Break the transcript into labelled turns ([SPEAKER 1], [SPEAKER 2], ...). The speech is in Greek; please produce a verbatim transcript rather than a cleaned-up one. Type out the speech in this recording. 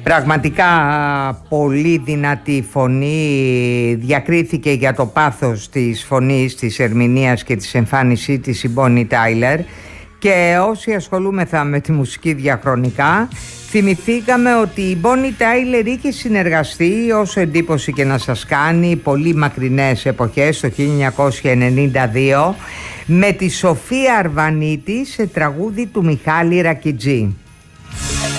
[SPEAKER 1] Πραγματικά πολύ δυνατή φωνή, διακρίθηκε για το πάθος της φωνής, της ερμηνείας και της εμφάνισή της η Bonnie Tyler, και όσοι ασχολούμεθα με τη μουσική διαχρονικά θυμηθήκαμε ότι η Bonnie Tyler είχε συνεργαστεί, όσο εντύπωση και να σας κάνει, πολύ μακρινές εποχές, το χίλια εννιακόσια ενενήντα δύο με τη Σοφία Αρβανίτη σε τραγούδι του Μιχάλη Ρακιτζή.